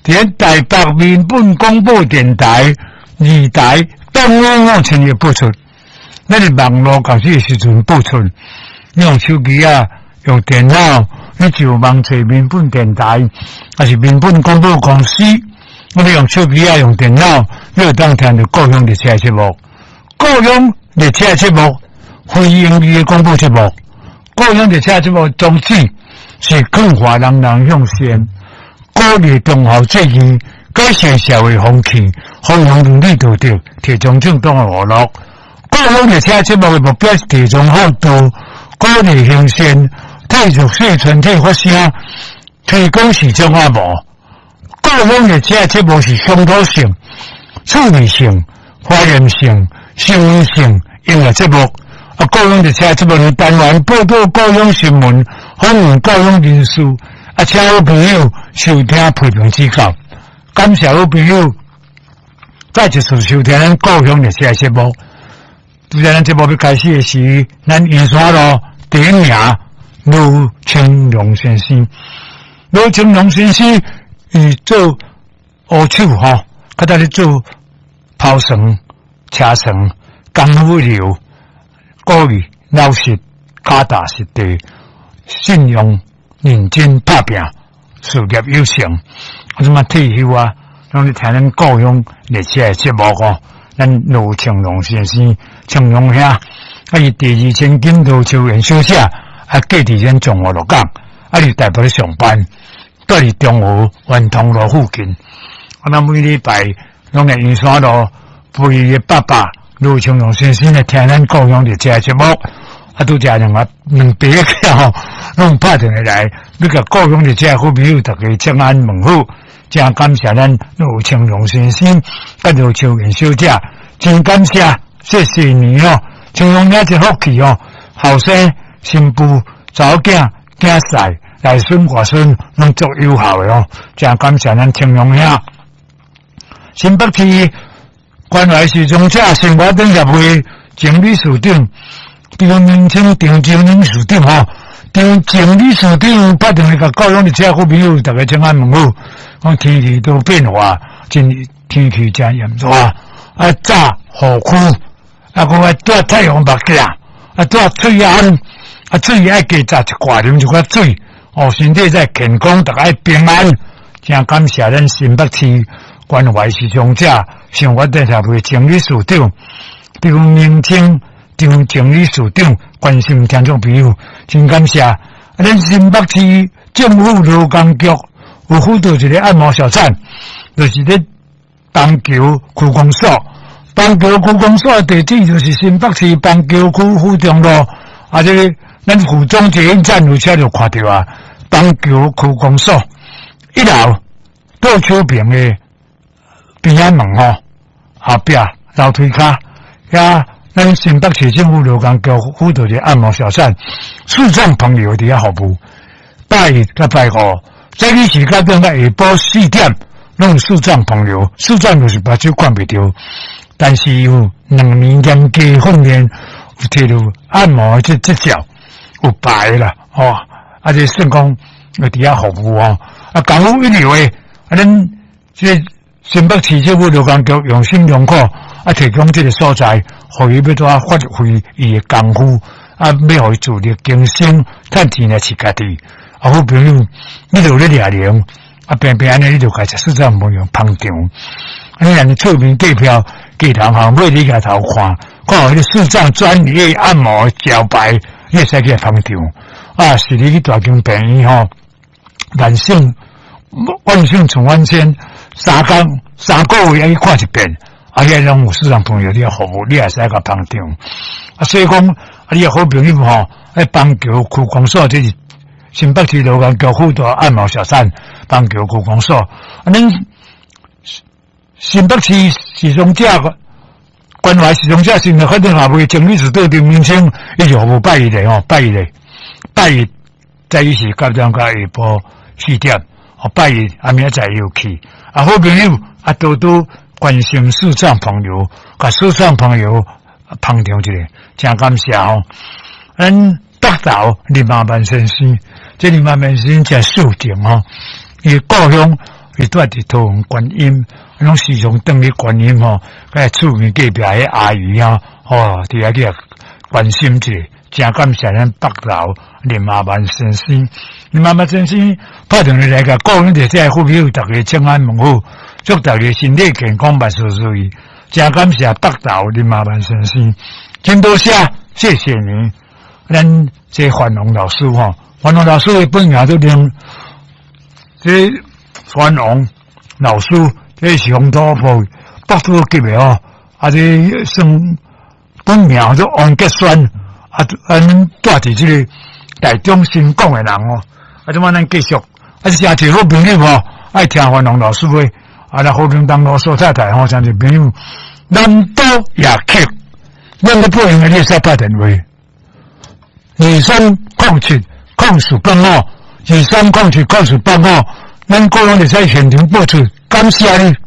伫台北民本广播电台2台东央全日播出。咱是网络开始的时阵播出，你用手机啊，用电脑，你就网找民本电台，还是民本广播公司。我们用手机啊，用电脑，你就当听到各样列车节目，各样列车节目，非英语的广播节目，各样列车节目宗旨是更华人人向善，鼓励同学节义，改善社会风气，弘扬伦理道德，提倡正当的娱乐。各样列车节目的目标是提倡好道，鼓励向善，继续使全体发声，推广市场化务。各样列车节目是乡土性、趣味性、发言性、新闻性音乐节目。各样列车节目是单元报道各样新闻，访问各样人士。请好朋友收听批评指教。感谢好朋友再一次收听咱各样列车节目。咱节目要开始的是咱云山路第一名卢青龙先生。卢青龙先生伊做乌手吼，佮在咧做抛绳、车绳、功夫流、鼓励、老实、脚踏实地、信用、认真打拼、事业有成。我怎么退休啊？拢咧听咱各样列车的节目哦。咱卢青龙先生，青龙兄，伊第二千金卢秋元小姐，嫁伫咱中华路港，伫台北咧上班，住伫中和圆通路附近。咱每礼拜拢来云山路陪伊爸爸卢青龙先生来听咱各样列车节目。拄则两爸仔吼，拢拍电话来，要甲各样列车好朋友大家请安问好。真感谢咱卢青龙先生，甲卢秋元小姐，真感谢，谢谢你哦。青龙兄真福气哦，后生、新妇、查某囝、囝婿、内孙、外孙，拢足有效的哦。真感谢咱青龙兄。新北市关怀时钟者生活等协会前理事长，张明清张理事长吼，张理事长拍电话甲各样的车好朋友大家请安问好。讲天气都变化，天气真严重啊！早雨区，讲带太阳目镜，带水眼，水爱加扎一挂啉一挂水，身体才健康，大家平安。真感谢咱新北市关怀时钟者生活电协会前理事长张明清张理事长关心听众朋友，真感谢咱新北市政府劳工局。有辅导一个按摩小站，就是咧邦桥区公所。邦桥区公所的地址就是新北市邦桥区府中路，这咱府中捷运站有车就看到啊。邦桥区公所1楼倒手边的边仔门后壁楼梯骹，咱新北市政府劳工局辅导一个按摩小站，视障朋友伫遐服务，拜一甲拜五。在你时间等到下晡4点，拢有视障朋友，视障就是目睭看袂到，但是有2年严加训练，有摕到按摩这技巧，有牌啦，这算讲有伫遐服务功夫一流诶，咱这新北市政府劳工局用心良苦，提供这个所在，互伊要怎发挥伊诶功夫，要互伊自力更生，赚钱来饲家己。好朋友，你就咧掠铃，偏偏安尼你就开始视障朋友捧场，你安尼出名计票，计头行买你个头看，看迄个视障专业按摩招牌，你会使去捧场。是你去大金病院万幸从万仙3个月去看一遍，遐拢有视障朋友你服务，你也使甲捧场。所以讲，你好朋友邦桥区公所这是。新北市劳工局辅导按摩小站，邦桥区公所。咱新北市时钟者关怀时钟者新的发展协会前理事长张明清，伊就服务拜一的拜一在伊是到下晡4点，拜一明仔载又去。好朋友多关心视障朋友，甲视障朋友捧场一下，真感谢咱北投林马万先生。这林马先生真秀静伊故乡伊住伫桃园观音，拢时常登去观音吼，甲厝边隔壁迄阿姨啊，伫遐去关心者，真感谢咱北投林阿曼先生。林阿曼先生拍电话来甲讲，咱这虎友大家平安问好，祝大家身体健康，万事如意。真感谢北投林阿曼先生，真多谢你。咱这范龙老师吼，范龙老师的本名都念这范龙老师，这是红土埔北土级的哦，这算本名叫王吉宣，咱住伫这个台中新港的人哦，这么咱继续，是真好朋友哦，爱听范龙老师话，那好平当老所太太吼，真是朋友，南都也客，咱个配合你使打电话。23070485，23070485，咱个人就使现场播出，感谢你。